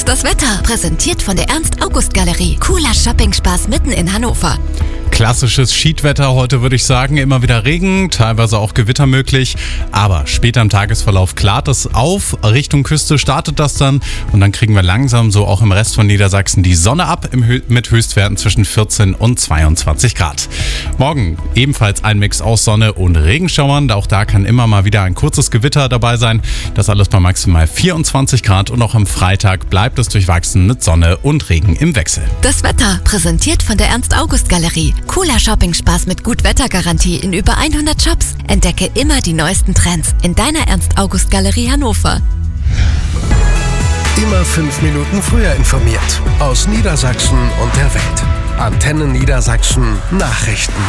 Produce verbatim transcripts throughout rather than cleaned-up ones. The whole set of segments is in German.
Jetzt das Wetter, präsentiert von der Ernst-August-Galerie. Cooler Shopping-Spaß mitten in Hannover. Klassisches Schiedwetter heute, würde ich sagen. Immer wieder Regen, teilweise auch Gewitter möglich. Aber später im Tagesverlauf klart es auf. Richtung Küste startet das dann. Und dann kriegen wir langsam so auch im Rest von Niedersachsen die Sonne ab im Hö- mit Höchstwerten zwischen vierzehn und zweiundzwanzig Grad. Morgen ebenfalls ein Mix aus Sonne und Regenschauern. Auch da kann immer mal wieder ein kurzes Gewitter dabei sein. Das alles bei maximal vierundzwanzig Grad. Und auch am Freitag bleibt es durchwachsen mit Sonne und Regen im Wechsel. Das Wetter, präsentiert von der Ernst-August-Galerie. Cooler Shopping-Spaß mit Gut-Wetter-Garantie in über hundert Shops. Entdecke immer die neuesten Trends in deiner Ernst-August-Galerie Hannover. Immer fünf Minuten früher informiert. Aus Niedersachsen und der Welt. Antenne Niedersachsen Nachrichten.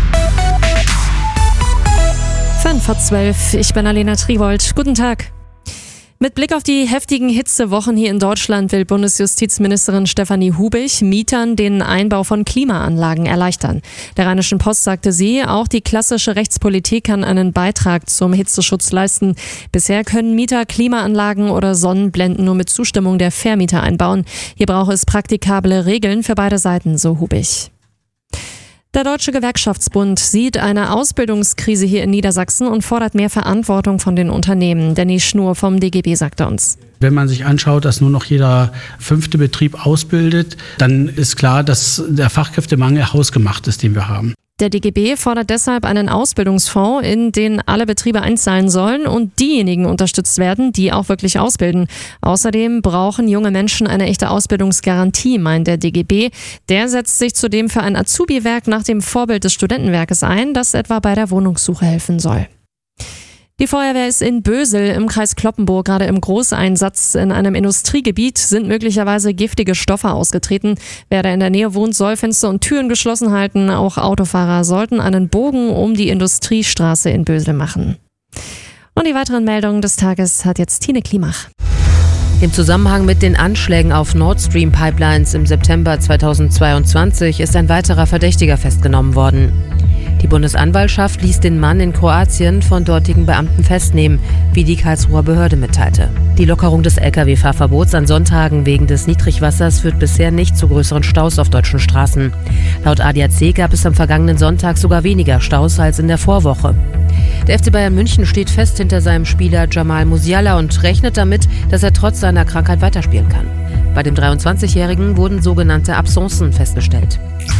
fünf vor zwölf, ich bin Alena Triwold. Guten Tag. Mit Blick auf die heftigen Hitzewochen hier in Deutschland will Bundesjustizministerin Stefanie Hubich Mietern den Einbau von Klimaanlagen erleichtern. Der Rheinischen Post sagte sie, auch die klassische Rechtspolitik kann einen Beitrag zum Hitzeschutz leisten. Bisher können Mieter Klimaanlagen oder Sonnenblenden nur mit Zustimmung der Vermieter einbauen. Hier braucht es praktikable Regeln für beide Seiten, so Hubich. Der Deutsche Gewerkschaftsbund sieht eine Ausbildungskrise hier in Niedersachsen und fordert mehr Verantwortung von den Unternehmen. Danny Schnur vom D G B sagte uns. Wenn man sich anschaut, dass nur noch jeder fünfte Betrieb ausbildet, dann ist klar, dass der Fachkräftemangel hausgemacht ist, den wir haben. Der D G B fordert deshalb einen Ausbildungsfonds, in den alle Betriebe einzahlen sollen und diejenigen unterstützt werden, die auch wirklich ausbilden. Außerdem brauchen junge Menschen eine echte Ausbildungsgarantie, meint der D G B. Der setzt sich zudem für ein Azubi-Werk nach dem Vorbild des Studentenwerkes ein, das etwa bei der Wohnungssuche helfen soll. Die Feuerwehr ist in Bösel im Kreis Cloppenburg gerade im Großeinsatz. In einem Industriegebiet sind möglicherweise giftige Stoffe ausgetreten. Wer da in der Nähe wohnt, soll Fenster und Türen geschlossen halten. Auch Autofahrer sollten einen Bogen um die Industriestraße in Bösel machen. Und die weiteren Meldungen des Tages hat jetzt Tine Klimach. Im Zusammenhang mit den Anschlägen auf Nord Stream Pipelines im September zweitausendzweiundzwanzig ist ein weiterer Verdächtiger festgenommen worden. Die Bundesanwaltschaft ließ den Mann in Kroatien von dortigen Beamten festnehmen, wie die Karlsruher Behörde mitteilte. Die Lockerung des L K W-Fahrverbots an Sonntagen wegen des Niedrigwassers führt bisher nicht zu größeren Staus auf deutschen Straßen. Laut A D A C gab es am vergangenen Sonntag sogar weniger Staus als in der Vorwoche. Der F C Bayern München steht fest hinter seinem Spieler Jamal Musiala und rechnet damit, dass er trotz seiner Krankheit weiterspielen kann. Bei dem dreiundzwanzigjährigen wurden sogenannte Absencen festgestellt.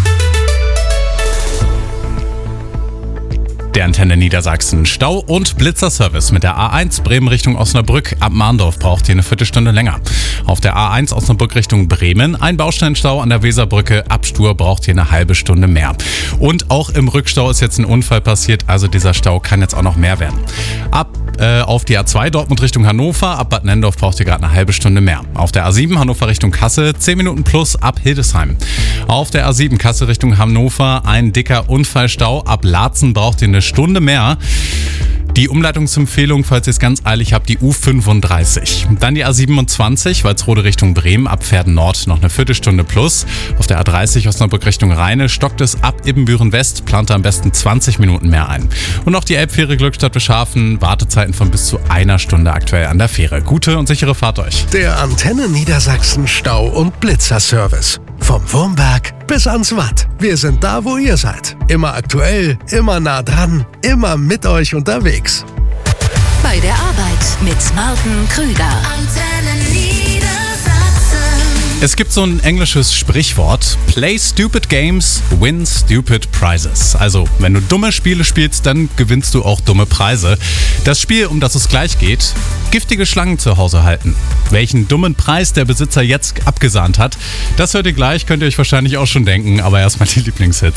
Der Antenne Niedersachsen. Stau- und Blitzerservice mit der A eins Bremen Richtung Osnabrück. Ab Mahndorf braucht ihr eine Viertelstunde länger. Auf der A eins Osnabrück Richtung Bremen ein Bausteinstau an der Weserbrücke. Ab Stur braucht ihr eine halbe Stunde mehr. Und auch im Rückstau ist jetzt ein Unfall passiert, also dieser Stau kann jetzt auch noch mehr werden. Ab äh, auf die A zwei Dortmund Richtung Hannover. Ab Bad Nennendorf braucht ihr gerade eine halbe Stunde mehr. Auf der A sieben Hannover Richtung Kassel zehn Minuten plus ab Hildesheim. Auf der A sieben Kassel Richtung Hannover ein dicker Unfallstau. Ab Laatzen braucht ihr eine Stunde mehr. Die Umleitungsempfehlung, falls ihr es ganz eilig habt, die U fünfunddreißig. Dann die A siebenundzwanzig, Walsrode Richtung Bremen, ab Pferden Nord noch eine Viertelstunde plus. Auf der A dreißig Osnabrück Richtung Rheine stockt es ab Ibbenbüren West, plant am besten zwanzig Minuten mehr ein. Und auch die Elbfähre Glückstadt Beschafen, Wartezeiten von bis zu einer Stunde aktuell an der Fähre. Gute und sichere Fahrt euch. Der Antenne Niedersachsen Stau- und Blitzerservice. Vom Wurmberg bis ans Watt. Wir sind da, wo ihr seid. Immer aktuell, immer nah dran, immer mit euch unterwegs. Bei der Arbeit mit Martin Krüger. Antenne Niedersachsen. Es gibt so ein englisches Sprichwort: Play stupid games, win stupid prizes. Also, wenn du dumme Spiele spielst, dann gewinnst du auch dumme Preise. Das Spiel, um das es gleich geht: giftige Schlangen zu Hause halten. Welchen dummen Preis der Besitzer jetzt abgesahnt hat, das hört ihr gleich, könnt ihr euch wahrscheinlich auch schon denken, aber erstmal die Lieblingshits.